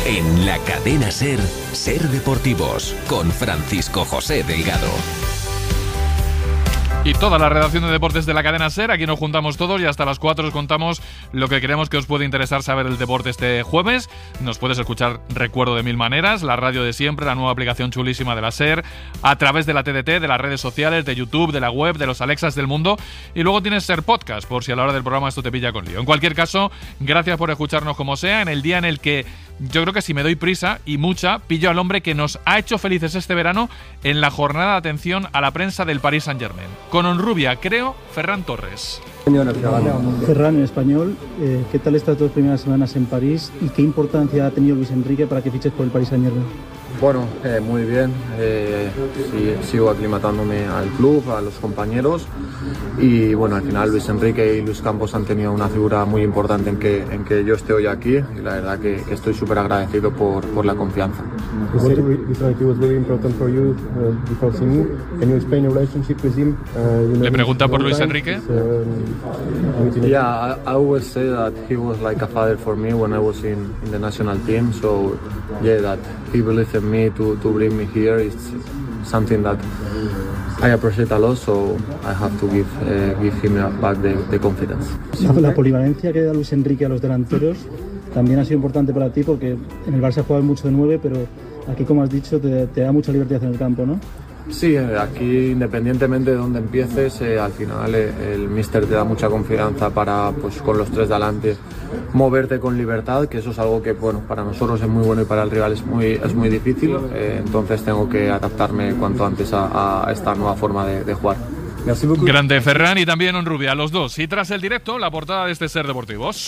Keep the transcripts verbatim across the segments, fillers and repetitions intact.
En la cadena SER, SER Deportivos, con Francisco José Delgado. Y toda la redacción de deportes de la cadena SER, aquí nos juntamos todos y hasta las cuatro os contamos lo que creemos que os puede interesar saber del deporte este jueves. Nos puedes escuchar, recuerdo, de mil maneras, la radio de siempre, la nueva aplicación chulísima de la SER, a través de la T D T, de las redes sociales, de YouTube, de la web, de los Alexas del mundo, y luego tienes SER Podcast, por si a la hora del programa esto te pilla con lío. En cualquier caso, gracias por escucharnos como sea, en el día en el que yo creo que si me doy prisa, y mucha, pillo al hombre que nos ha hecho felices este verano en la jornada de atención a la prensa del Paris Saint-Germain. Con honrubia, creo, Ferran Torres. Ferran, en español, eh, ¿qué tal estas dos primeras semanas en París y qué importancia ha tenido Luis Enrique para que fiches por el Paris Saint-Germain? Bueno, eh, muy bien, eh, sí, sigo aclimatándome al club, a los compañeros y bueno, al final Luis Enrique y Luis Campos han tenido una figura muy importante en que, en que yo esté hoy aquí y la verdad que, que estoy súper agradecido por, por la confianza. ¿Le pregunta por Luis Enrique? Yeah, I, I always say that he was like a father for me when I was in, in the national team, so yeah, that he believed in me to, to bring me here is something that I appreciate a lot, so I have to give, uh, give him back the, the confidence. La, la polivalencia que da Luis Enrique a los delanteros también ha sido importante para ti porque en el Barça juegas mucho de nueve, pero aquí, como has dicho, te, te da mucha libertad en el campo, ¿no? Sí, aquí independientemente de dónde empieces, eh, al final eh, el míster te da mucha confianza para, pues con los tres delante, moverte con libertad, que eso es algo que bueno para nosotros es muy bueno y para el rival es muy, es muy difícil, eh, entonces tengo que adaptarme cuanto antes a, a esta nueva forma de, de jugar. Grande Ferran y también honrubia, los dos. Y tras el directo, la portada de este SER Deportivos.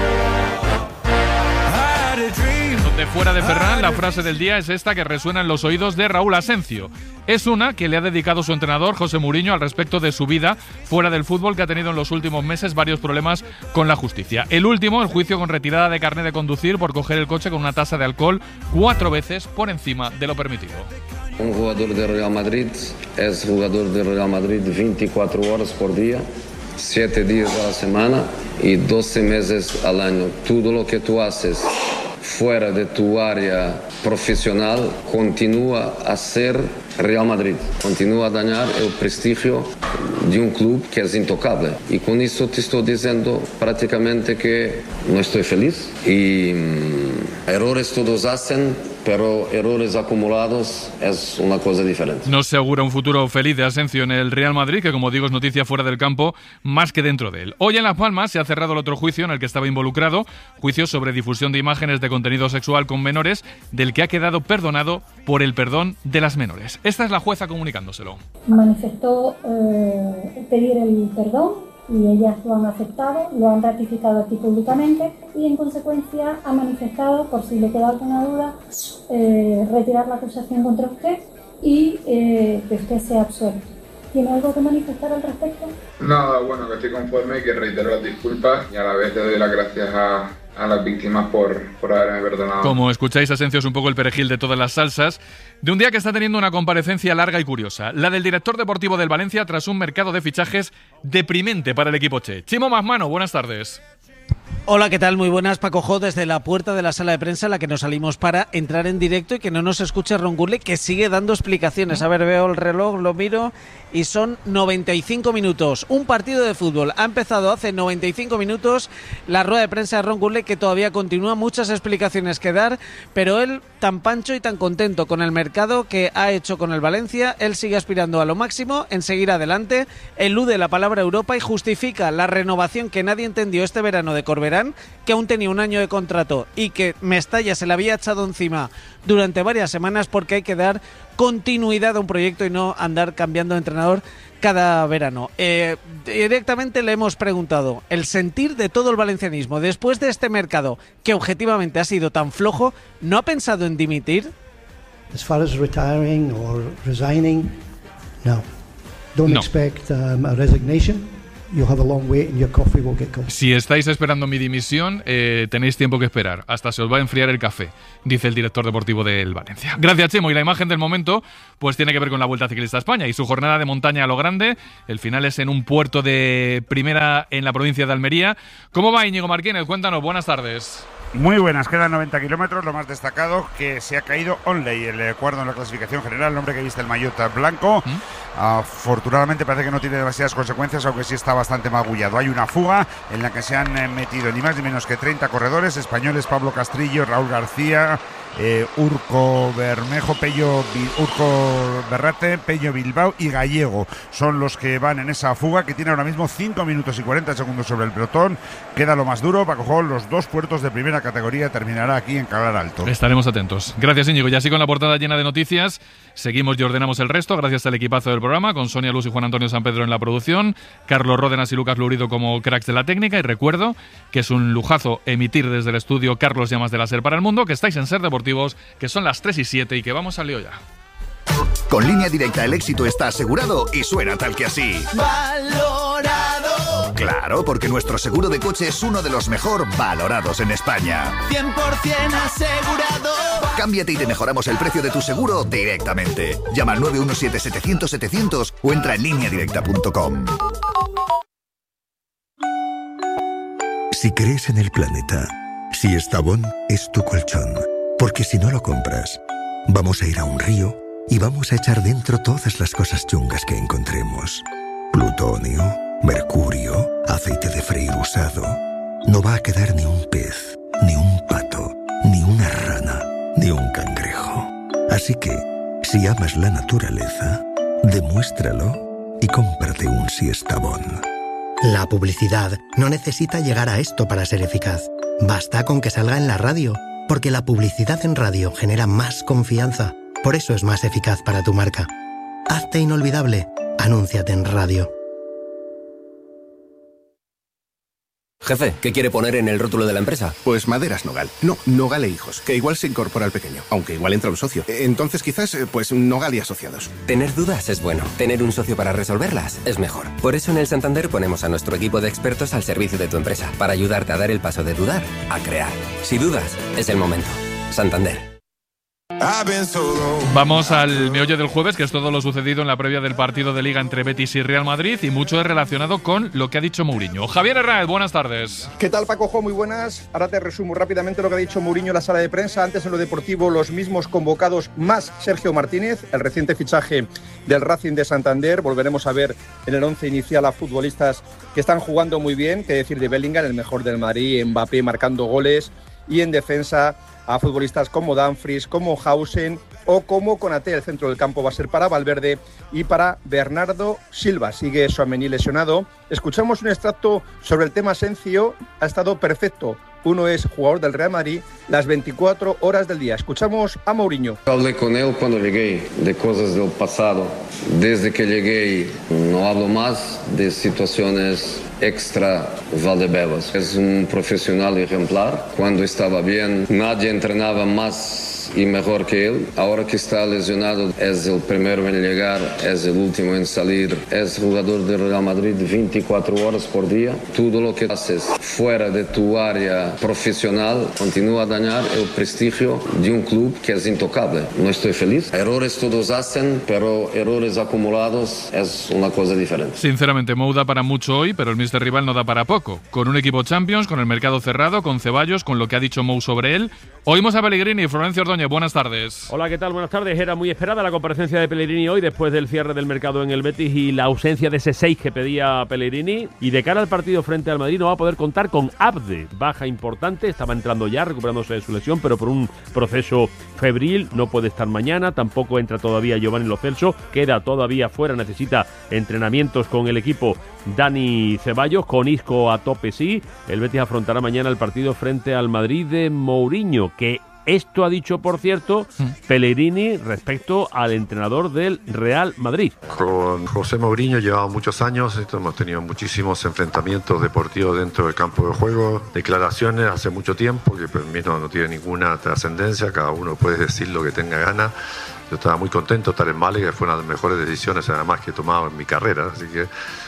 Donde fuera de Ferran, la frase del día es esta que resuena en los oídos de Raúl Asencio. Es una que le ha dedicado su entrenador, José Mourinho, al respecto de su vida fuera del fútbol, que ha tenido en los últimos meses varios problemas con la justicia. El último, el juicio con retirada de carnet de conducir por coger el coche con una tasa de alcohol cuatro veces por encima de lo permitido. Un jugador de Real Madrid es jugador de Real Madrid veinticuatro horas por día, siete días a la semana y doce meses al año. Todo lo que tú haces fuera de tu área profesional continúa a ser Real Madrid, continúa a dañar el prestigio de un club que es intocable. Y con eso te estoy diciendo prácticamente que no estoy feliz y mmm, errores todos hacen, pero errores acumulados es una cosa diferente. No se augura un futuro feliz de Asencio en el Real Madrid, que como digo es noticia fuera del campo más que dentro de él. Hoy en Las Palmas se ha cerrado el otro juicio en el que estaba involucrado, juicio sobre difusión de imágenes de contenido sexual con menores, del que ha quedado perdonado por el perdón de las menores. Esta es la jueza comunicándoselo. Manifestó eh, pedir el perdón y ellas lo han aceptado, lo han ratificado aquí públicamente y en consecuencia ha manifestado, por si le queda alguna duda, eh, retirar la acusación contra usted y eh, que usted sea absuelto. ¿Tiene algo que manifestar al respecto? Nada, bueno, que estoy conforme y que reitero las disculpas y a la vez le doy las gracias a, a las víctimas por, por haberme perdonado. Como escucháis, Asencio es un poco el perejil de todas las salsas, de un día que está teniendo una comparecencia larga y curiosa, la del director deportivo del Valencia tras un mercado de fichajes deprimente para el equipo che. Chimo Masmano, buenas tardes. Hola, ¿qué tal? Muy buenas, Paco Jo, desde la puerta de la sala de prensa en la que nos salimos para entrar en directo y que no nos escuche Ron Gurley, que sigue dando explicaciones. A ver, veo el reloj, lo miro y son noventa y cinco minutos. Un partido de fútbol ha empezado hace noventa y cinco minutos. La rueda de prensa de Ron Gurley, que todavía continúa, muchas explicaciones que dar, pero él tan pancho y tan contento con el mercado que ha hecho con el Valencia. Él sigue aspirando a lo máximo, en seguir adelante, elude la palabra Europa y justifica la renovación que nadie entendió este verano de Corberán, que aún tenía un año de contrato y que Mestalla se le había echado encima durante varias semanas porque hay que dar continuidad a un proyecto y no andar cambiando de entrenador cada verano. Eh, directamente le hemos preguntado el sentir de todo el valencianismo después de este mercado que objetivamente ha sido tan flojo. ¿No ha pensado en dimitir? As far as retiring or resigning, no. Don't no. expect um, a resignation. you'll have a long wait and your coffee will get cold. Si estáis esperando mi dimisión, eh, tenéis tiempo que esperar. Hasta se os va a enfriar el café, dice el director deportivo del Valencia. Gracias, Chemo. Y la imagen del momento pues tiene que ver con la Vuelta Ciclista a España y su jornada de montaña a lo grande. El final es en un puerto de primera en la provincia de Almería. ¿Cómo va, Íñigo Martínez? Cuéntanos, buenas tardes. Muy buenas, quedan noventa kilómetros, lo más destacado que se ha caído Onley, el cuarto en la clasificación general, el hombre que viste el maillot blanco. ¿Mm? Afortunadamente parece que no tiene demasiadas consecuencias, aunque sí está bastante magullado. Hay una fuga en la que se han metido ni más ni menos que treinta corredores españoles: Pablo Castrillo, Raúl García, eh, Urco Bermejo, Pello, Urco Berrate, Pello Bilbao y Gallego. Son los que van en esa fuga, que tiene ahora mismo cinco minutos y cuarenta segundos sobre el pelotón. Queda lo más duro, Paco Jol, los dos puertos de primera categoría, terminará aquí en Calar Alto. Estaremos atentos. Gracias, Íñigo. Y así con la portada llena de noticias, seguimos y ordenamos el resto, gracias al equipazo del programa, con Sonia Luz y Juan Antonio San Pedro en la producción, Carlos Ródenas y Lucas Lurido como cracks de la técnica. Y recuerdo que es un lujazo emitir desde el estudio Carlos Llamas de la SER para el mundo, que estáis en SER Deportivos, que son las tres y siete y que vamos al lío ya. Con Línea Directa el éxito está asegurado y suena tal que así. ¡Valorado! Claro, porque nuestro seguro de coche es uno de los mejor valorados en España. cien por ciento asegurado. Cámbiate y te mejoramos el precio de tu seguro directamente. Llama al nueve uno siete, setecientos, setecientos o entra en línea directa punto com. Si crees en el planeta, si Estavón es tu colchón, porque si no lo compras, vamos a ir a un río y vamos a echar dentro todas las cosas chungas que encontremos. Plutonio, mercurio, aceite de freír usado. No va a quedar ni un pez, ni un pato, ni una rana, ni un cangrejo. Así que, si amas la naturaleza, demuéstralo y cómprate un Siestabón. La publicidad no necesita llegar a esto para ser eficaz. Basta con que salga en la radio, porque la publicidad en radio genera más confianza. Por eso es más eficaz para tu marca. Hazte inolvidable. Anúnciate en radio. Jefe, ¿qué quiere poner en el rótulo de la empresa? Pues Maderas Nogal. No, Nogal e Hijos, que igual se incorpora al pequeño, aunque igual entra un socio. Entonces quizás, pues Nogal y Asociados. Tener dudas es bueno. Tener un socio para resolverlas es mejor. Por eso en el Santander ponemos a nuestro equipo de expertos al servicio de tu empresa, para ayudarte a dar el paso de dudar a crear. Si dudas, es el momento. Santander. Vamos al meollo del jueves, que es todo lo sucedido en la previa del partido de Liga entre Betis y Real Madrid, y mucho es relacionado con lo que ha dicho Mourinho. Javier Herráez, buenas tardes. ¿Qué tal, Paco Jo? Muy buenas. Ahora te resumo rápidamente lo que ha dicho Mourinho en la sala de prensa. Antes, en lo deportivo, los mismos convocados más Sergio Martínez, el reciente fichaje del Racing de Santander. Volveremos a ver en el once inicial a futbolistas que están jugando muy bien, que decir de Bellingham, el mejor del Madrid, Mbappé marcando goles, y en defensa a futbolistas como Dumfries, como Hausen o como Konaté. El centro del campo va a ser para Valverde y para Bernardo Silva. Sigue Tchouaméni lesionado. Escuchamos un extracto sobre el tema Asensio. Ha estado perfecto. Uno es jugador del Real Madrid las veinticuatro horas del día. Escuchamos a Mourinho. Hablé con él cuando llegué de cosas del pasado. Desde que llegué no hablo más de situaciones extra Valdebebas. Es un profesional ejemplar. Cuando estaba bien, nadie entrenaba más y mejor que él. Ahora que está lesionado, es el primero en llegar, es el último en salir. Es jugador del Real Madrid veinticuatro horas por día. Todo lo que haces fuera de tu área profesional continúa a dañar el prestigio de un club que es intocable. No estoy feliz. Errores todos hacen, pero errores acumulados es una cosa diferente. Sinceramente, Mou da para mucho hoy, pero el míster rival no da para poco. Con un equipo Champions, con el mercado cerrado, con Ceballos, con lo que ha dicho Mou sobre él. Oímos a Pellegrini y Florencio Ordóñez. Buenas tardes. Hola, ¿qué tal? Buenas tardes. Era muy esperada la comparecencia de Pellegrini hoy después del cierre del mercado en el Betis y la ausencia de ese seis que pedía Pellegrini. Y de cara al partido frente al Madrid no va a poder contar con Abde. Baja importante, estaba entrando ya, recuperándose de su lesión, pero por un proceso febril. No puede estar mañana, tampoco entra todavía Giovanni Lo Celso. Queda todavía fuera, necesita entrenamientos con el equipo Dani Ceballos. Con Isco a tope sí. El Betis afrontará mañana el partido frente al Madrid de Mourinho, que esto ha dicho, por cierto, Pellegrini respecto al entrenador del Real Madrid. Con José Mourinho llevamos muchos años, hemos tenido muchísimos enfrentamientos deportivos dentro del campo de juego, declaraciones hace mucho tiempo que para mí no, no tiene ninguna trascendencia, cada uno puede decir lo que tenga ganas. Yo estaba muy contento de estar en Málaga, que fue una de las mejores decisiones además que he tomado en mi carrera, así que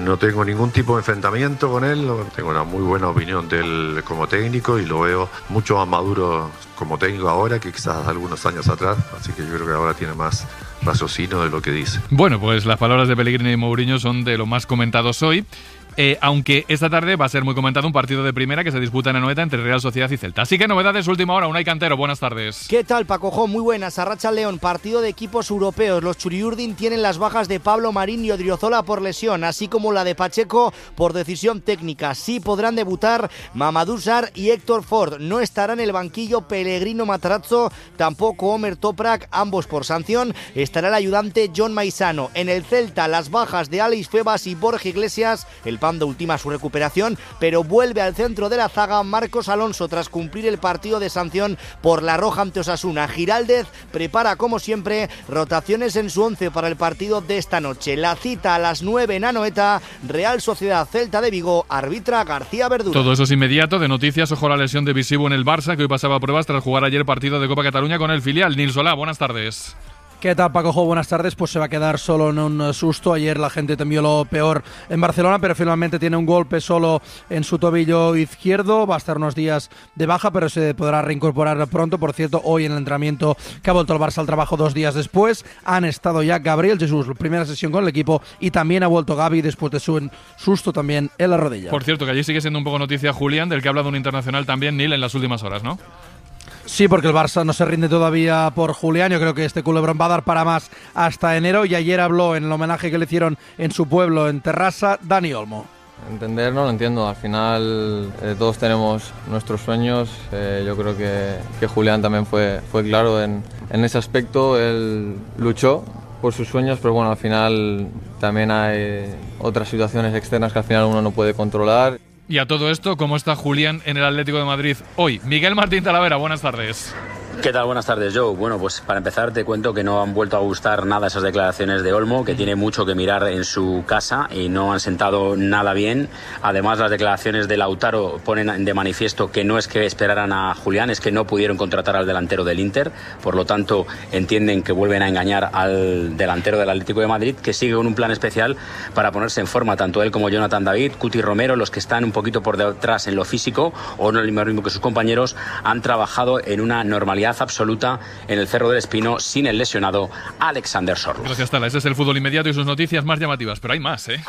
No tengo ningún tipo de enfrentamiento con él, tengo una muy buena opinión de él como técnico y lo veo mucho más maduro como técnico ahora que quizás algunos años atrás, así que yo creo que ahora tiene más raciocinio de lo que dice. Bueno, pues las palabras de Pellegrini y Mourinho son de lo más comentados hoy. Eh, aunque esta tarde va a ser muy comentado un partido de primera que se disputa en Anoeta entre Real Sociedad y Celta. Así que novedades última hora, Unai Cantero, buenas tardes. ¿Qué tal, Paco? Muy buenas, Arracha León, partido de equipos europeos. Los Churiurdin tienen las bajas de Pablo Marín y Odriozola por lesión, así como la de Pacheco por decisión técnica. Sí podrán debutar Mamadou Sarr y Héctor Ford. No estará en el banquillo Pellegrino Matarazzo, tampoco Omer Toprak, ambos por sanción. Estará el ayudante John Maisano. En el Celta, las bajas de Alex Febas y Borja Iglesias. El Pando ultima su recuperación, pero vuelve al centro de la zaga Marcos Alonso tras cumplir el partido de sanción por la roja ante Osasuna. Giraldez prepara, como siempre, rotaciones en su once para el partido de esta noche. La cita a las nueve en Anoeta, Real Sociedad Celta de Vigo, arbitra García Verdú. Todo eso es inmediato. De noticias, ojo a la lesión de Visivo en el Barça, que hoy pasaba pruebas tras jugar ayer partido de Copa Cataluña con el filial. Nil Solá, buenas tardes. ¿Qué tal, Paco? Buenas tardes. Pues se va a quedar solo en un susto. Ayer la gente temió lo peor en Barcelona, pero finalmente tiene un golpe solo en su tobillo izquierdo. Va a estar unos días de baja, pero se podrá reincorporar pronto. Por cierto, hoy en el entrenamiento que ha vuelto el Barça al trabajo dos días después, han estado ya Gabriel Jesús, primera sesión con el equipo, y también ha vuelto Gavi después de su susto también en la rodilla. Por cierto, que allí sigue siendo un poco noticia Julián, del que ha hablado un internacional también, Nil, en las últimas horas, ¿no? Sí, porque el Barça no se rinde todavía por Julián. Yo creo que este culebrón va a dar para más hasta enero. Y ayer habló en el homenaje que le hicieron en su pueblo, en Terrassa, Dani Olmo. Entender no lo entiendo. Al final eh, todos tenemos nuestros sueños. Eh, yo creo que, que Julián también fue, fue claro en, en ese aspecto. Él luchó por sus sueños, pero bueno, al final también hay otras situaciones externas que al final uno no puede controlar. Y a todo esto, ¿cómo está Julián en el Atlético de Madrid hoy? Miguel Martín Talavera, buenas tardes. ¿Qué tal? Buenas tardes, Joe. Bueno, pues para empezar te cuento que no han vuelto a gustar nada esas declaraciones de Olmo, que tiene mucho que mirar en su casa y no han sentado nada bien. Además, las declaraciones de Lautaro ponen de manifiesto que no es que esperaran a Julián, es que no pudieron contratar al delantero del Inter. Por lo tanto, entienden que vuelven a engañar al delantero del Atlético de Madrid, que sigue con un plan especial para ponerse en forma, tanto él como Jonathan David, Cuti Romero, los que están un poquito por detrás en lo físico o no el mismo ritmo que sus compañeros, han trabajado en una normalidad absoluta en el Cerro del Espino sin el lesionado Alexander Sorloth. Gracias, Tala. Ese es el fútbol inmediato y sus noticias más llamativas, pero hay más, ¿eh?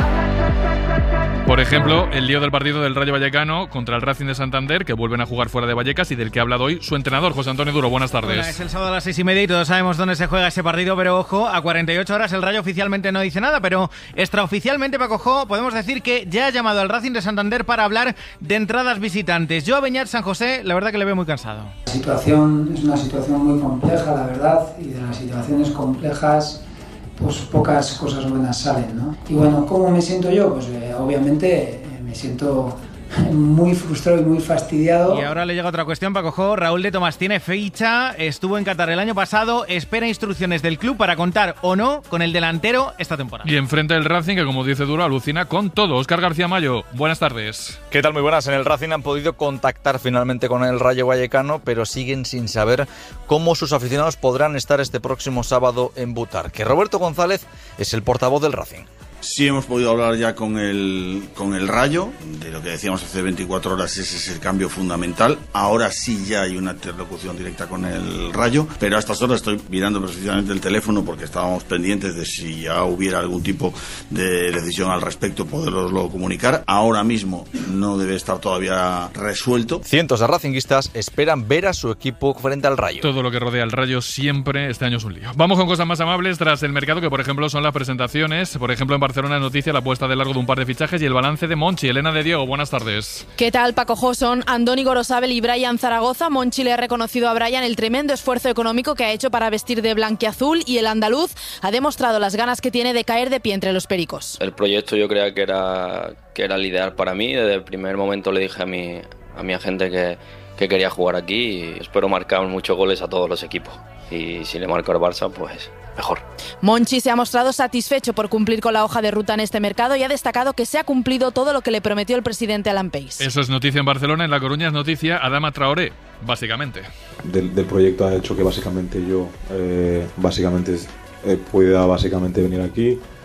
Por ejemplo, el lío del partido del Rayo Vallecano contra el Racing de Santander, que vuelven a jugar fuera de Vallecas y del que ha hablado hoy su entrenador, José Antonio Duro. Buenas tardes. Hola, es el sábado a las seis y media y todos sabemos dónde se juega ese partido, pero ojo, a cuarenta y ocho horas el Rayo oficialmente no dice nada, pero extraoficialmente, Paco Jo, podemos decir que ya ha llamado al Racing de Santander para hablar de entradas visitantes. Yo a Beñat San José, la verdad que le veo muy cansado. La situación es una situación muy compleja, la verdad, y de las situaciones complejas pues pocas cosas buenas salen, ¿no? Y bueno, ¿cómo me siento yo? Pues eh, obviamente eh, me siento muy frustrado y muy fastidiado. Y ahora le llega otra cuestión, Paco Jo. Raúl de Tomás tiene fecha, estuvo en Qatar el año pasado, espera instrucciones del club para contar o no con el delantero esta temporada. Y enfrente del Racing, que como dice Duro, alucina con todo. Óscar García Mayo, buenas tardes. ¿Qué tal? Muy buenas. En el Racing han podido contactar finalmente con el Rayo Vallecano, pero siguen sin saber cómo sus aficionados podrán estar este próximo sábado en Butarque. Roberto González es el portavoz del Racing. Sí hemos podido hablar ya con el, con el Rayo, de lo que decíamos hace veinticuatro horas, ese es el cambio fundamental. Ahora sí ya hay una interlocución directa con el Rayo, pero a estas horas estoy mirando precisamente el teléfono porque estábamos pendientes de si ya hubiera algún tipo de decisión al respecto, poderoslo comunicar. Ahora mismo no debe estar todavía resuelto. Cientos de racinguistas esperan ver a su equipo frente al Rayo. Todo lo que rodea al Rayo siempre, este año es un lío. Vamos con cosas más amables tras el mercado, que por ejemplo son las presentaciones. Por ejemplo, en Barcelona Barcelona noticia la apuesta de largo de un par de fichajes y el balance de Monchi. Elena de Diego, buenas tardes. ¿Qué tal, Paco Jo? Son Andoni Gorosabel y Brian Zaragoza. Monchi le ha reconocido a Brian el tremendo esfuerzo económico que ha hecho para vestir de blanquiazul y el andaluz ha demostrado las ganas que tiene de caer de pie entre los pericos. El proyecto yo creía que era, que era el ideal para mí. Desde el primer momento le dije a mi, a mi agente que, que quería jugar aquí y espero marcar muchos goles a todos los equipos. Y si le marco al Barça, pues mejor. Monchi se ha mostrado satisfecho por cumplir con la hoja de ruta en este mercado y ha destacado que se ha cumplido todo lo que le prometió el presidente Alan Pace. Eso es noticia en Barcelona. En La Coruña es noticia Adama Traoré, básicamente. Del, del proyecto ha hecho que básicamente yo eh, básicamente eh, pueda básicamente venir aquí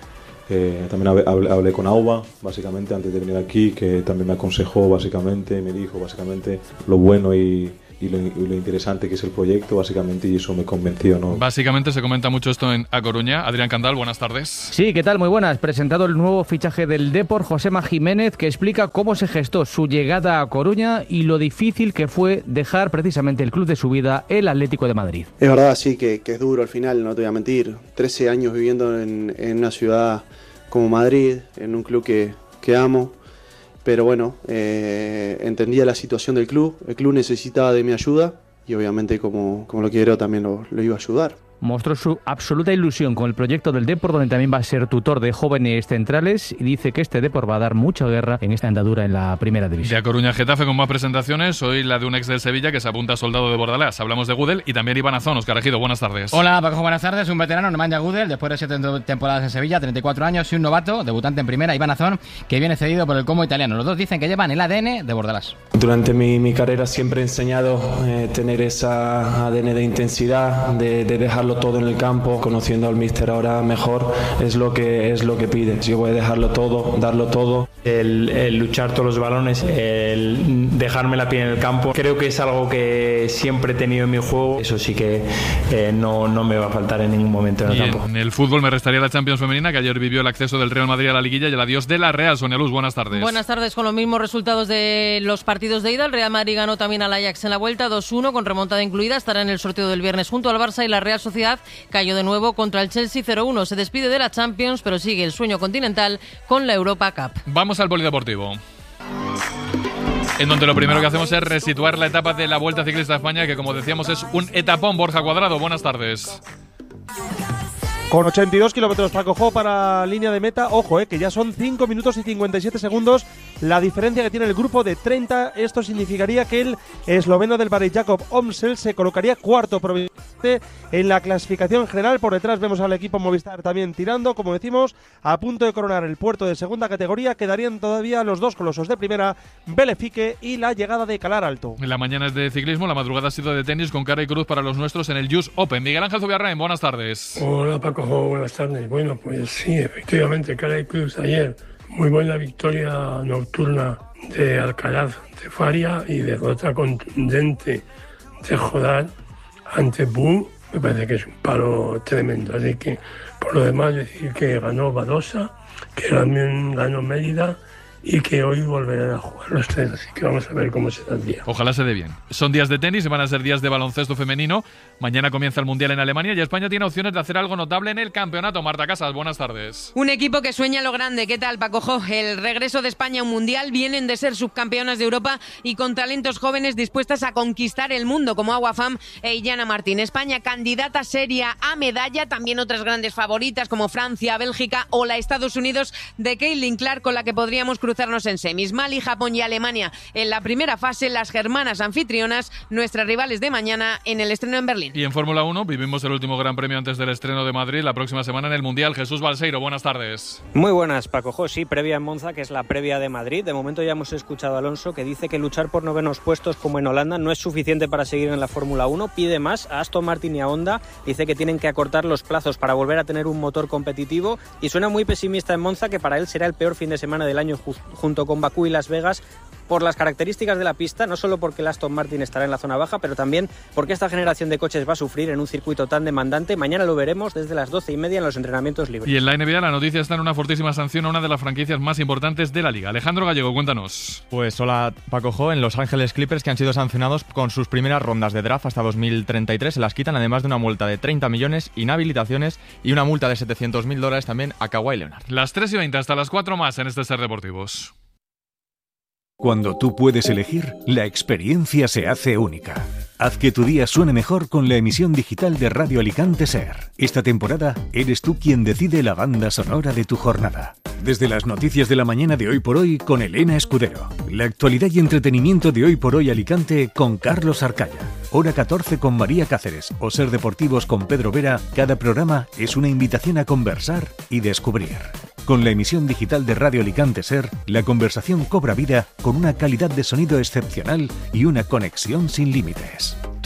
Eh, también hablé, hablé, hablé con Auba, básicamente, antes de venir aquí, que también me aconsejó, básicamente, me dijo, básicamente, lo bueno y... Y lo, y lo interesante que es el proyecto, básicamente, y eso me convenció, ¿no? Básicamente se comenta mucho esto en A Coruña. Adrián Candal, buenas tardes. Sí, ¿qué tal? Muy buenas. Presentado el nuevo fichaje del Depor, Josema Jiménez, que explica cómo se gestó su llegada a Coruña y lo difícil que fue dejar precisamente el club de su vida, el Atlético de Madrid. Es verdad, sí, que, que es duro al final, no te voy a mentir. trece años viviendo en, en una ciudad como Madrid, en un club que, que amo. Pero bueno, eh, entendía la situación del club, el club necesitaba de mi ayuda y obviamente como, como lo quiero también lo, lo iba a ayudar. Mostró su absoluta ilusión con el proyecto del Depor, donde también va a ser tutor de jóvenes centrales, y dice que este Depor va a dar mucha guerra en esta andadura en la primera división. De A Coruña Getafe con más presentaciones, hoy la de un ex del Sevilla que se apunta a soldado de Bordalás. Hablamos de Gudel y también Iván Azón. Oscar Ejido, buenas tardes. Hola Paco, buenas tardes. Un veterano, Nemanja Gudel, después de siete temporadas en Sevilla, treinta y cuatro años, y un novato, debutante en primera, Iván Azón, que viene cedido por el Como italiano. Los dos dicen que llevan el A D N de Bordalás. Durante mi, mi carrera siempre he enseñado eh, tener esa A D N de intensidad, de, de dejarlo todo en el campo. Conociendo al míster ahora mejor, es lo que es lo que pide. Yo voy a dejarlo todo, darlo todo. El, el luchar todos los balones, el dejarme la piel en el campo, creo que es algo que siempre he tenido en mi juego. Eso sí que eh, no, no me va a faltar en ningún momento en el y campo. En el fútbol me restaría la Champions femenina, que ayer vivió el acceso del Real Madrid a la liguilla y el adiós de la Real. Sonia Luz, buenas tardes. Buenas tardes. Con los mismos resultados de los partidos de ida, el Real Madrid ganó también al Ajax en la vuelta dos uno con remontada incluida. Estará en el sorteo del viernes junto al Barça, y la Real Sociedad cayó de nuevo contra el Chelsea cero uno. Se despide de la Champions, pero sigue el sueño continental con la Europa Cup. Vamos al polideportivo, en donde lo primero que hacemos es resituar la etapa de la Vuelta Ciclista a España, que como decíamos es un etapón. Borja Cuadrado, buenas tardes. Con ochenta y dos kilómetros Paco Jo para línea de meta. Ojo, eh, que ya son cinco minutos y cincuenta y siete segundos la diferencia que tiene el grupo de treinta. Esto significaría que el esloveno del Barry Jacob Omsel se colocaría cuarto provisionalmente en la clasificación general. Por detrás vemos al equipo Movistar también tirando, como decimos, a punto de coronar el puerto de segunda categoría. Quedarían todavía los dos colosos de primera, Belefique y la llegada de Calar Alto. La mañana es de ciclismo, la madrugada ha sido de tenis con cara y cruz para los nuestros en el U S Open. Miguel Ángel Zubiarrain, buenas tardes. Hola Paco, buenas tardes. Bueno, pues sí, efectivamente, cara y cruz ayer. Muy buena victoria nocturna de Alcaraz de Faria y derrota contundente de Jodar ante Bu. Me parece que es un palo tremendo. Así que, por lo demás, decir que ganó Badosa, que también ganó Mérida y que hoy volverán a jugar los tres, así que vamos a ver cómo será el día. Ojalá se dé bien. Son días de tenis y van a ser días de baloncesto femenino. Mañana comienza el Mundial en Alemania y España tiene opciones de hacer algo notable en el campeonato. Marta Casas, buenas tardes. Un equipo que sueña lo grande. ¿Qué tal, Paco Jo? El regreso de España a un Mundial. Vienen de ser subcampeonas de Europa y con talentos jóvenes dispuestas a conquistar el mundo, como Agua Fam e Illana Martín. España candidata seria a medalla. También otras grandes favoritas como Francia, Bélgica o la Estados Unidos de Caitlin Clark, con la que podríamos cruzarnos en semis. Mali, Japón y Alemania en la primera fase, las germanas anfitrionas, nuestras rivales de mañana en el estreno en Berlín. Y en Fórmula uno vivimos el último Gran Premio antes del estreno de Madrid la próxima semana en el Mundial. Jesús Balseiro, buenas tardes. Muy buenas, Paco Jo. Sí, previa en Monza, que es la previa de Madrid. De momento ya hemos escuchado a Alonso, que dice que luchar por novenos puestos como en Holanda no es suficiente para seguir en la Fórmula uno. Pide más a Aston Martin y a Honda. Dice que tienen que acortar los plazos para volver a tener un motor competitivo y suena muy pesimista en Monza, que para él será el peor fin de semana del año junto con Bakú y Las Vegas, por las características de la pista, no solo porque el Aston Martin estará en la zona baja, pero también porque esta generación de coches va a sufrir en un circuito tan demandante. Mañana lo veremos desde las doce y media en los entrenamientos libres. Y en la N B A la noticia está en una fortísima sanción a una de las franquicias más importantes de la liga. Alejandro Gallego, cuéntanos. Pues hola Paco Jo, en Los Ángeles Clippers, que han sido sancionados con sus primeras rondas de draft hasta dos mil treinta y tres, se las quitan, además de una multa de treinta millones, inhabilitaciones y una multa de setecientos mil dólares también a Kawhi Leonard. Las tres y veinte hasta las cuatro más en este Ser Deportivos. Cuando tú puedes elegir, la experiencia se hace única. Haz que tu día suene mejor con la emisión digital de Radio Alicante Ser. Esta temporada eres tú quien decide la banda sonora de tu jornada. Desde las noticias de la mañana de Hoy por Hoy con Elena Escudero. La actualidad y entretenimiento de Hoy por Hoy Alicante con Carlos Arcaya. Hora catorce con María Cáceres o Ser Deportivos con Pedro Vera. Cada programa es una invitación a conversar y descubrir. Con la emisión digital de Radio Alicante Ser, la conversación cobra vida con una calidad de sonido excepcional y una conexión sin límites.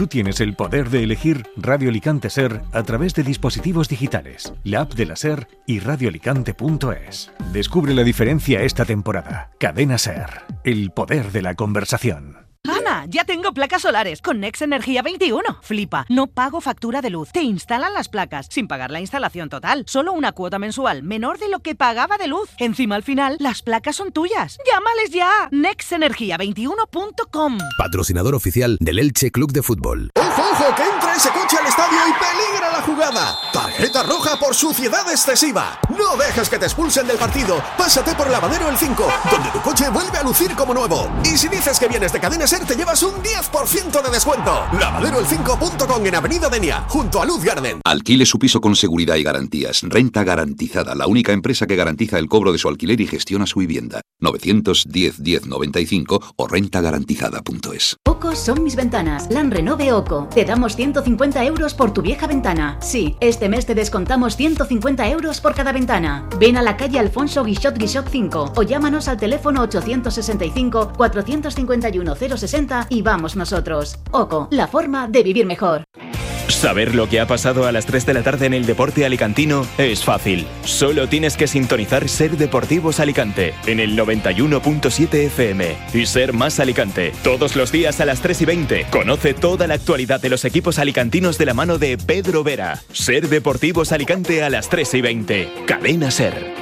Tú tienes el poder de elegir Radio Alicante Ser a través de dispositivos digitales, la app de la Ser y radio alicante punto es. Descubre la diferencia esta temporada. Cadena Ser, el poder de la conversación. Ana, ya tengo placas solares con Next Energía veintiuno. Flipa, no pago factura de luz. Te instalan las placas sin pagar la instalación total. Solo una cuota mensual menor de lo que pagaba de luz. Encima al final, las placas son tuyas. ¡Llámales ya! next energía veintiuno punto com. Patrocinador oficial del Elche Club de Fútbol. ¡Ojo, ojo! ¡Que entra ese coche al estadio y peligra la jugada! Tarjeta roja por suciedad excesiva. No dejes que te expulsen del partido. Pásate por Lavadero El cinco, donde tu coche vuelve a lucir como nuevo. Y si dices que vienes de Cadena Ser, te llevas un diez por ciento de descuento. lavadero el cinco punto com en Avenida Denia, junto a Luz Garden. Alquile su piso con seguridad y garantías. Renta Garantizada, la única empresa que garantiza el cobro de su alquiler y gestiona su vivienda. novecientos diez diez noventa y cinco o renta garantizada punto es. Oco son mis ventanas. Lan Renove Oco. Te damos ciento cincuenta euros por tu vieja ventana. Sí, este mes te descontamos ciento cincuenta euros por cada ventana. Ven a la calle Alfonso Guixot Guixot cinco o llámanos al teléfono ochocientos sesenta y cinco, cuatrocientos cincuenta y uno, cero sesenta y vamos nosotros. Oco, la forma de vivir mejor. Saber lo que ha pasado a las tres de la tarde en el deporte alicantino es fácil. Solo tienes que sintonizar Ser Deportivos Alicante en el noventa y uno punto siete F M y Ser Más Alicante. Todos los días a las tres y veinte. Conoce toda la actualidad de los equipos alicantinos de la mano de Pedro Vera. Ser Deportivos Alicante a las tres y veinte. Cadena Ser.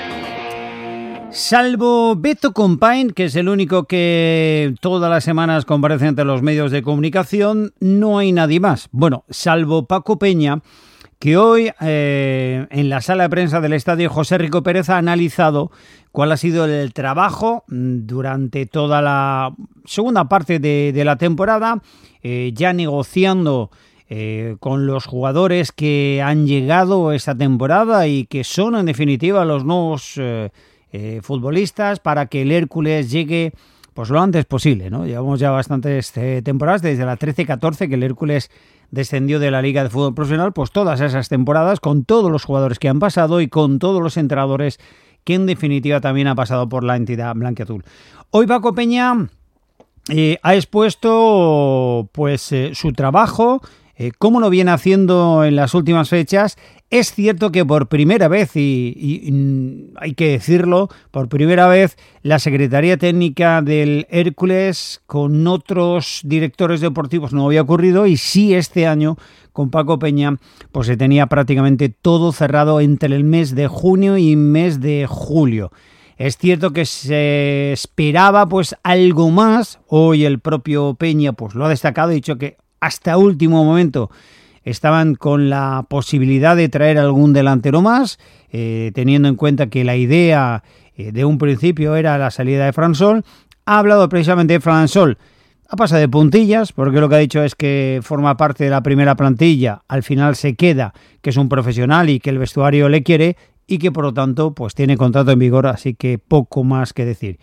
Salvo Beto Compain, que es el único que todas las semanas comparece ante los medios de comunicación, no hay nadie más. Bueno, salvo Paco Peña, que hoy eh, en la sala de prensa del estadio José Rico Pérez ha analizado cuál ha sido el trabajo durante toda la segunda parte de, de la temporada, eh, ya negociando eh, con los jugadores que han llegado esta temporada y que son en definitiva los nuevos Eh, Eh, futbolistas para que el Hércules llegue pues lo antes posible, ¿no? Llevamos ya bastantes eh, temporadas, desde la trece catorce que el Hércules descendió de la Liga de Fútbol Profesional, pues todas esas temporadas con todos los jugadores que han pasado y con todos los entrenadores que en definitiva también ha pasado por la entidad blanquiazul. Hoy Paco Peña eh, ha expuesto pues eh, su trabajo, eh, cómo lo viene haciendo en las últimas fechas. Es cierto que por primera vez, y, y, y hay que decirlo, por primera vez la Secretaría Técnica del Hércules con otros directores deportivos no había ocurrido, y sí este año con Paco Peña pues se tenía prácticamente todo cerrado entre el mes de junio y mes de julio. Es cierto que se esperaba pues algo más. Hoy el propio Peña pues lo ha destacado, ha dicho que hasta último momento estaban con la posibilidad de traer algún delantero más, eh, teniendo en cuenta que la idea eh, de un principio era la salida de Fransol. Ha hablado precisamente de Fransol. Ha pasado de puntillas, porque lo que ha dicho es que forma parte de la primera plantilla, al final se queda, que es un profesional y que el vestuario le quiere y que por lo tanto pues tiene contrato en vigor, así que poco más que decir.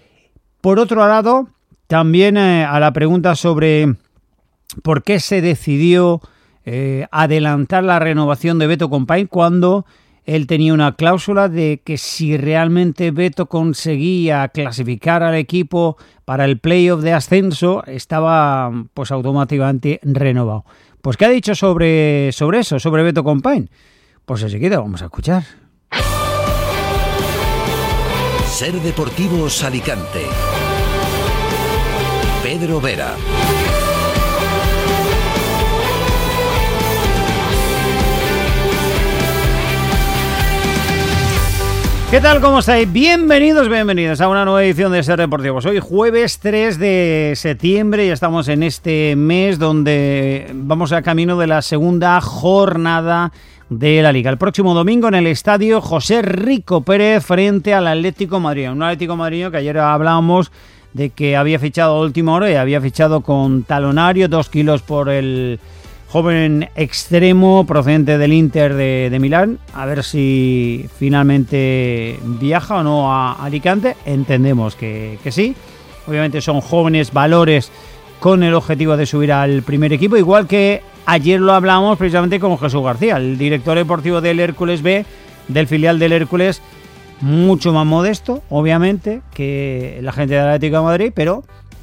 Por otro lado, también eh, a la pregunta sobre por qué se decidió Eh, adelantar la renovación de Beto Compain cuando él tenía una cláusula de que si realmente Beto conseguía clasificar al equipo para el playoff de ascenso estaba pues automáticamente renovado. Pues ¿qué ha dicho sobre, sobre eso, sobre Beto Compain? Pues enseguida vamos a escuchar. Ser Deportivos Alicante. Pedro Vera. ¿Qué tal? ¿Cómo estáis? Bienvenidos, bienvenidos a una nueva edición de Ser Deportivos. Hoy jueves tres de septiembre y estamos en este mes donde vamos a camino de la segunda jornada de la Liga. El próximo domingo en el estadio José Rico Pérez frente al Atlético Madrid. Un Atlético Madrid que ayer hablábamos de que había fichado a última hora y había fichado con talonario, dos kilos por el joven extremo procedente del Inter de, de Milán. A ver si finalmente viaja o no a Alicante. Entendemos que, que sí. Obviamente son jóvenes valores con el objetivo de subir al primer equipo, igual que ayer lo hablamos precisamente con Jesús García, el director deportivo del Hércules B, del filial del Hércules, mucho más modesto, obviamente, que la gente del Atlético de Madrid, pero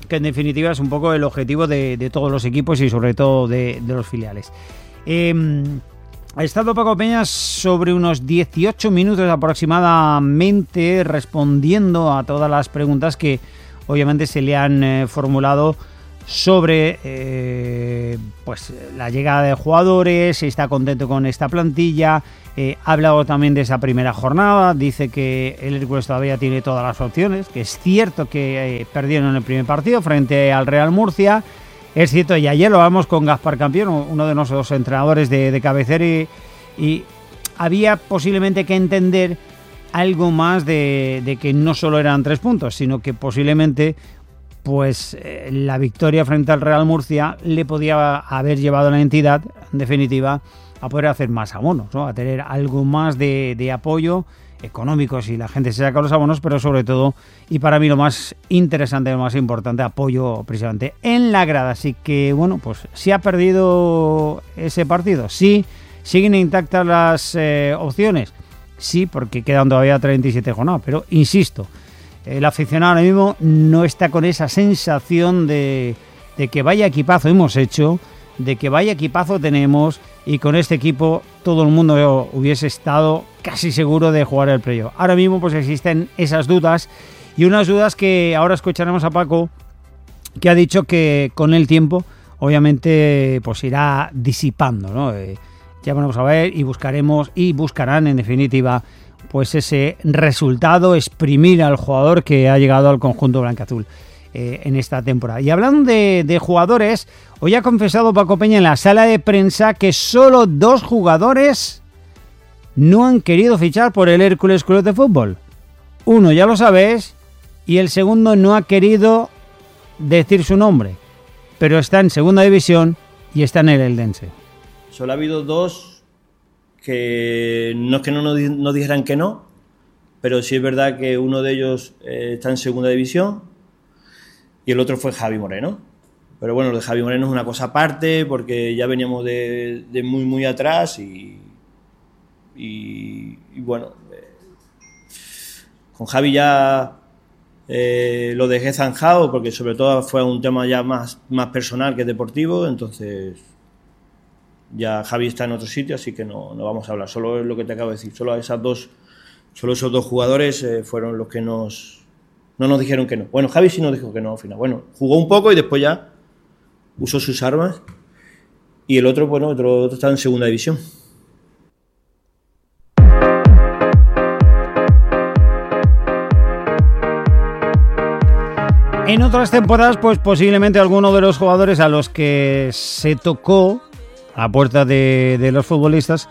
que en definitiva es un poco el objetivo de, de todos los equipos y sobre todo de, de los filiales. Eh, ha estado Paco Peña sobre unos dieciocho minutos aproximadamente respondiendo a todas las preguntas que obviamente se le han eh, formulado sobre eh, pues la llegada de jugadores, si está contento con esta plantilla. Eh, ha hablado también de esa primera jornada, dice que el Hércules todavía tiene todas las opciones, que es cierto que eh, perdieron en el primer partido frente al Real Murcia, es cierto, y ayer lo hablamos con Gaspar Campión, uno de nuestros entrenadores de, de cabecera, y, y había posiblemente que entender algo más de, de que no solo eran tres puntos, sino que posiblemente pues eh, la victoria frente al Real Murcia le podía haber llevado a la entidad, en definitiva, a poder hacer más abonos, ¿no? A tener algo más de, de apoyo económico si la gente se saca los abonos, pero sobre todo, y para mí lo más interesante, lo más importante, apoyo precisamente en la grada. Así que, bueno, pues si ha perdido ese partido, sí, siguen intactas las eh, opciones, sí, porque quedan todavía treinta y siete jornadas, pero insisto, el aficionado ahora mismo no está con esa sensación de, de que vaya equipazo hemos hecho, de que vaya equipazo tenemos, y con este equipo todo el mundo hubiese estado casi seguro de jugar el playoff. Ahora mismo pues existen esas dudas, y unas dudas que ahora escucharemos a Paco, que ha dicho que con el tiempo obviamente pues irá disipando, ¿no? Eh, ya vamos a ver y buscaremos y buscarán en definitiva pues ese resultado, exprimir al jugador que ha llegado al conjunto blanquiazul eh, en esta temporada. Y hablando de, de jugadores, hoy ha confesado Paco Peña en la sala de prensa que solo dos jugadores no han querido fichar por el Hércules Club de Fútbol. Uno ya lo sabes, y el segundo no ha querido decir su nombre, pero está en segunda división y está en el Eldense. Solo ha habido dos que no es que no nos, nos dijeran que no, pero sí es verdad que uno de ellos eh, está en segunda división y el otro fue Javi Moreno. Pero bueno, lo de Javi Moreno es una cosa aparte porque ya veníamos de, de muy muy atrás y, y, y bueno, eh, con Javi ya eh, lo dejé zanjado porque sobre todo fue un tema ya más, más personal que deportivo, entonces ya Javi está en otro sitio, así que no, no vamos a hablar. Solo es lo que te acabo de decir. Solo esas dos, solo esos dos jugadores eh, fueron los que nos no nos dijeron que no. Bueno, Javi sí nos dijo que no al final. Bueno, jugó un poco y después ya usó sus armas. Y el otro, bueno, otro, otro está en segunda división. En otras temporadas, pues posiblemente alguno de los jugadores a los que se tocó a la puerta de, de los futbolistas,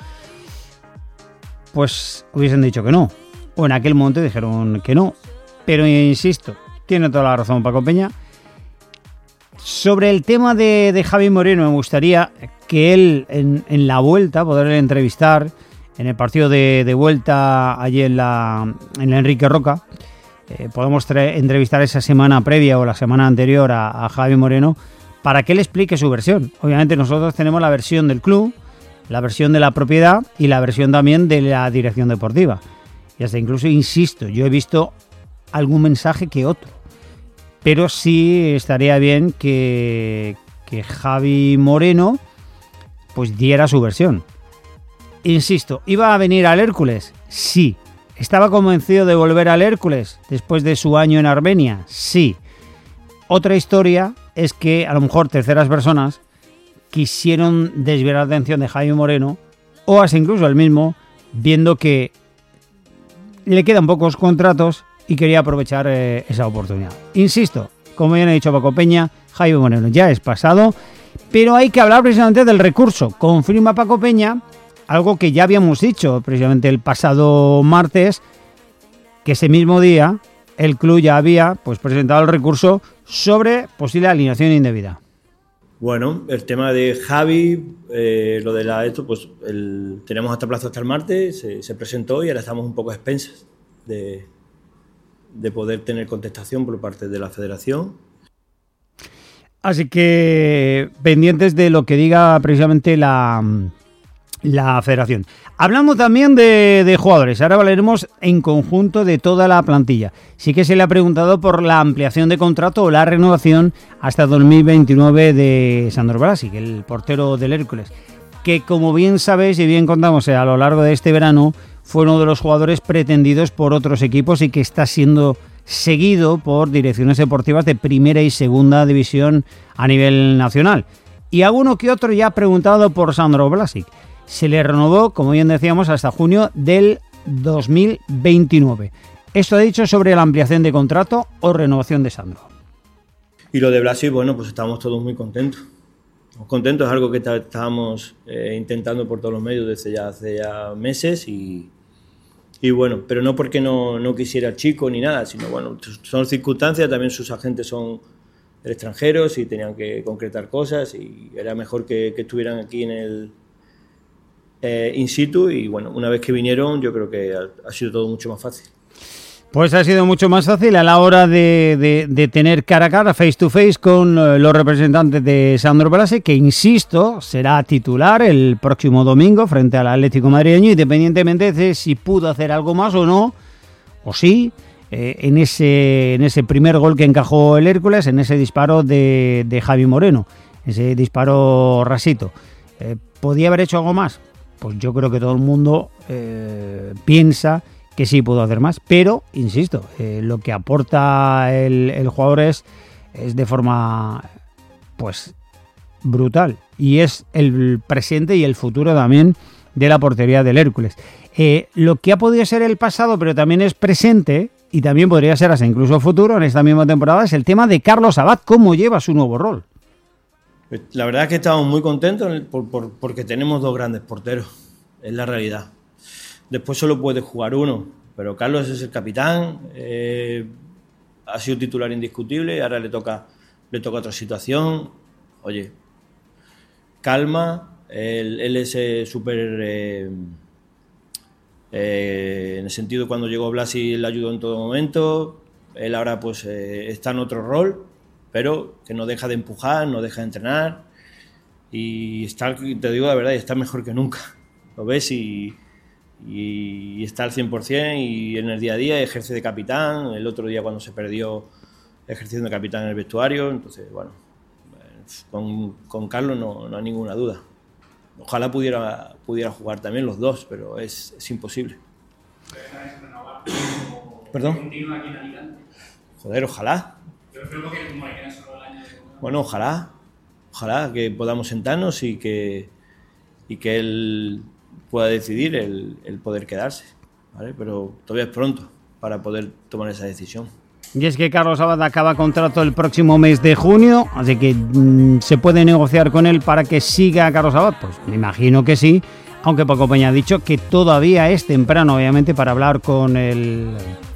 pues hubiesen dicho que no. O en aquel momento dijeron que no. Pero insisto, tiene toda la razón Paco Peña. Sobre el tema de, de Javi Moreno, me gustaría que él en, en la vuelta, poder entrevistar en el partido de, de vuelta allí en la en la Enrique Roca, eh, podemos tra- entrevistar esa semana previa o la semana anterior a, a Javi Moreno, para que él explique su versión. Obviamente nosotros tenemos la versión del club, la versión de la propiedad y la versión también de la dirección deportiva. Y hasta incluso, insisto, yo he visto algún mensaje que otro. Pero sí estaría bien que, que Javi Moreno pues diera su versión. Insisto, ¿iba a venir al Hércules? Sí. ¿Estaba convencido de volver al Hércules después de su año en Armenia? Sí. Otra historia es que a lo mejor terceras personas quisieron desviar la atención de Javi Moreno, o hasta incluso él mismo, viendo que le quedan pocos contratos y quería aprovechar eh, esa oportunidad. Insisto, como ya he dicho Paco Peña, Javi Moreno ya es pasado, pero hay que hablar precisamente del recurso. Confirma Paco Peña algo que ya habíamos dicho precisamente el pasado martes, que ese mismo día el club ya había pues presentado el recurso sobre posible alineación indebida. Bueno, el tema de Javi, eh, lo de la esto, pues el, tenemos hasta plazo hasta el martes, se, se presentó y ahora estamos un poco a expensas de, de poder tener contestación por parte de la federación. Así que pendientes de lo que diga precisamente la, la federación. Hablamos también de, de jugadores. Ahora hablaremos en conjunto de toda la plantilla. Sí que se le ha preguntado por la ampliación de contrato o la renovación hasta dos mil veintinueve de Sandro Blasic, el portero del Hércules, que como bien sabéis y bien contamos a lo largo de este verano, fue uno de los jugadores pretendidos por otros equipos y que está siendo seguido por direcciones deportivas de primera y segunda división a nivel nacional. Y alguno que otro ya ha preguntado por Sandro Blasic. Se le renovó, como bien decíamos, hasta junio del dos mil veintinueve. Esto ha dicho sobre la ampliación de contrato o renovación de Sandro. Y lo de Blasic, bueno, pues estamos todos muy contentos. Muy contentos, es algo que estábamos eh, intentando por todos los medios desde ya hace ya meses y, y bueno, pero no porque no, no quisiera el chico ni nada, sino bueno, son circunstancias, también sus agentes son extranjeros y tenían que concretar cosas y era mejor que, que estuvieran aquí en el eh, in situ y bueno, una vez que vinieron yo creo que ha, ha sido todo mucho más fácil. Pues ha sido mucho más fácil a la hora de, de, de tener cara a cara, face to face, con los representantes de Sandro Blasic, que insisto, será titular el próximo domingo frente al Atlético madrileño, independientemente de si pudo hacer algo más o no, o sí, eh, en, ese, en ese primer gol que encajó el Hércules, en ese disparo de, de Javi Moreno, ese disparo rasito. Eh, ¿Podía haber hecho algo más? Pues yo creo que todo el mundo eh, piensa que sí pudo hacer más, pero, insisto, eh, lo que aporta el, el jugador es, es de forma, pues, brutal. Y es el presente y el futuro también de la portería del Hércules. Eh, lo que ha podido ser el pasado, pero también es presente, y también podría ser hasta incluso futuro en esta misma temporada, es el tema de Carlos Abad, cómo lleva su nuevo rol. La verdad es que estamos muy contentos por, por, porque tenemos dos grandes porteros, es la realidad. Después solo puede jugar uno, pero Carlos es el capitán, eh, ha sido titular indiscutible, ahora le toca, le toca otra situación. Oye, calma, él, él es eh, súper... Eh, eh, en el sentido cuando llegó Blasi le ayudó en todo momento, él ahora pues eh, está en otro rol, pero que no deja de empujar, no deja de entrenar y está, te digo la verdad, está mejor que nunca. Lo ves y... y está al cien por ciento y en el día a día ejerce de capitán, el otro día cuando se perdió ejerciendo de capitán en el vestuario, entonces bueno, con, con Carlos no, no hay ninguna duda. Ojalá pudiera, pudiera jugar también los dos, pero es, es imposible. ¿Perdón? Joder, ojalá. Bueno, ojalá, ojalá que podamos sentarnos y que, y que él pueda decidir el, el poder quedarse, ¿vale? Pero todavía es pronto para poder tomar esa decisión. Y es que Carlos Abad acaba contrato el próximo mes de junio, así que mmm, ¿se puede negociar con él para que siga Carlos Abad? Pues me imagino que sí, aunque Paco Peña ha dicho que todavía es temprano, obviamente, para hablar con el,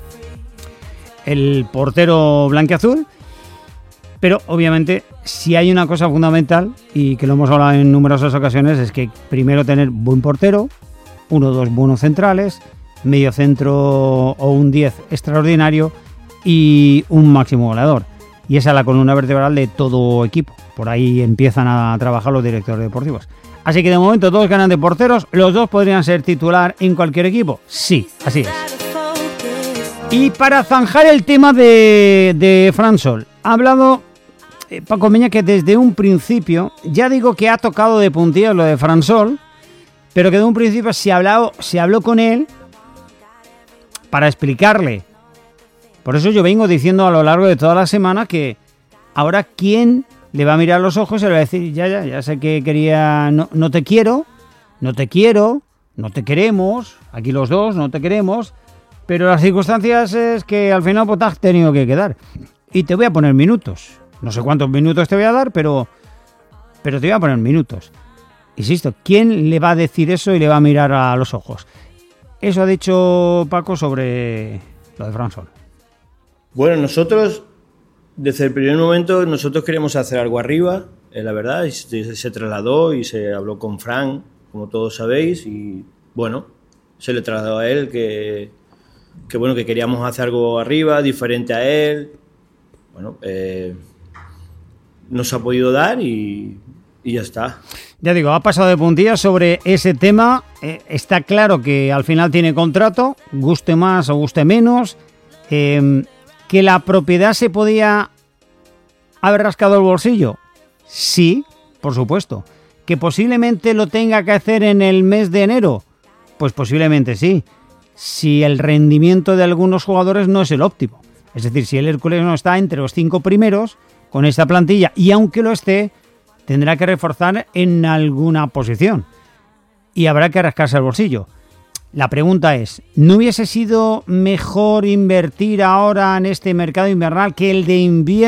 el portero blanquiazul. Pero obviamente si hay una cosa fundamental y que lo hemos hablado en numerosas ocasiones es que primero tener buen portero, uno o dos buenos centrales, medio centro o un diez extraordinario y un máximo goleador. Y esa es la columna vertebral de todo equipo. Por ahí empiezan a trabajar los directores deportivos. Así que de momento todos ganan de porteros. ¿Los dos podrían ser titular en cualquier equipo? Sí, así es. Y para zanjar el tema de, de Fran Sol, ha hablado eh, Paco Peña que desde un principio, ya digo que ha tocado de puntillas lo de Fran Sol, pero que de un principio se, ha hablado, se habló con él para explicarle. Por eso yo vengo diciendo a lo largo de toda la semana que ahora quién le va a mirar los ojos y le va a decir, ya, ya, ya sé que quería, no, no te quiero, no te quiero, no te queremos, aquí los dos no te queremos, pero las circunstancias es que al final pues, te has tenido que quedar. Y te voy a poner minutos. No sé cuántos minutos te voy a dar, pero, pero te voy a poner minutos. Insisto, ¿quién le va a decir eso y le va a mirar a los ojos? Eso ha dicho Paco sobre lo de Fran Sol. Bueno, nosotros, desde el primer momento, nosotros queríamos hacer algo arriba, eh, la verdad, y se, se trasladó y se habló con Fran, como todos sabéis, y bueno, se le trasladó a él que, que bueno, que queríamos hacer algo arriba, diferente a él. Bueno, eh, nos ha podido dar y, y ya está. Ya digo, ha pasado de puntillas sobre ese tema. Eh, está claro que al final tiene contrato, guste más o guste menos. Eh, que la propiedad se podía haber rascado el bolsillo. Sí, por supuesto. Que posiblemente lo tenga que hacer en el mes de enero. Pues posiblemente sí. Si el rendimiento de algunos jugadores no es el óptimo. Es decir, si el Hércules no está entre los cinco primeros con esta plantilla, y aunque lo esté, tendrá que reforzar en alguna posición y habrá que rascarse el bolsillo. La pregunta es, ¿no hubiese sido mejor invertir ahora en este mercado invernal que el de invierno?